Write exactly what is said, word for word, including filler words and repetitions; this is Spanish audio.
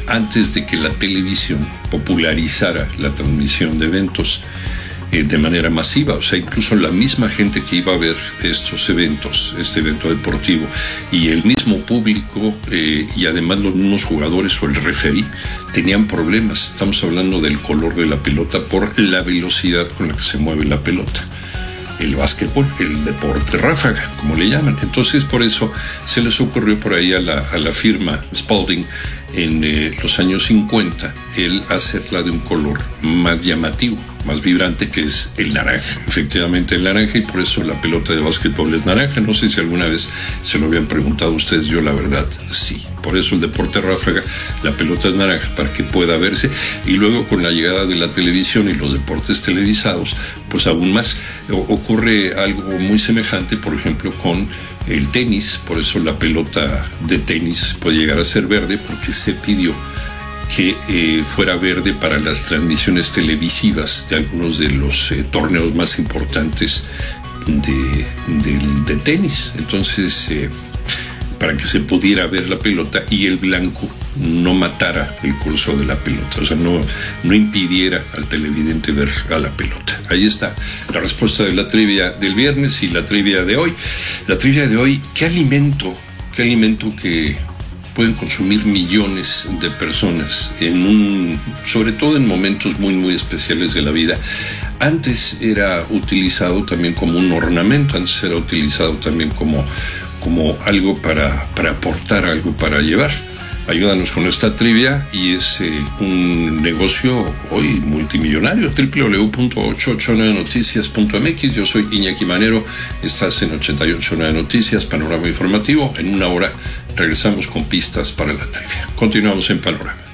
antes de que la televisión popularizara la transmisión de eventos eh, de manera masiva. O sea, incluso la misma gente que iba a ver estos eventos, este evento deportivo, y el mismo público eh, y además los mismos jugadores o el referí tenían problemas. Estamos hablando del color de la pelota por la velocidad con la que se mueve la pelota. El básquetbol, el deporte ráfaga, como le llaman. Entonces, por eso se les ocurrió por ahí a la, a la firma Spalding en eh, los años cincuenta el hacerla de un color más llamativo, más vibrante, que es el naranja. Efectivamente, el naranja, y por eso la pelota de básquetbol es naranja. No sé si alguna vez se lo habían preguntado ustedes. Yo, la verdad, sí. Por eso el deporte ráfaga, la pelota es naranja, para que pueda verse. Y luego, con la llegada de la televisión y los deportes televisados, pues aún más. Ocurre algo muy semejante, por ejemplo, con el tenis. Por eso la pelota de tenis puede llegar a ser verde, porque se pidió que eh, fuera verde para las transmisiones televisivas de algunos de los eh, torneos más importantes de, de, de tenis. Entonces, eh, para que se pudiera ver la pelota y el blanco no matara el curso de la pelota, o sea, no, no impidiera al televidente ver a la pelota. Ahí está la respuesta de la trivia del viernes y la trivia de hoy. La trivia de hoy: ¿qué alimento, qué alimento que pueden consumir millones de personas en un, sobre todo en momentos muy muy especiales de la vida? Antes era utilizado también como un ornamento, antes era utilizado también como como algo para, para aportar, algo para llevar. Ayúdanos con esta trivia, y es eh, un negocio hoy multimillonario. doble u doble u doble u punto ochocientos ochenta y nueve noticias punto m x. Yo soy Iñaki Manero, estás en ochenta y ocho punto nueve Noticias, Panorama Informativo. En una hora regresamos con pistas para la trivia. Continuamos en Panorama.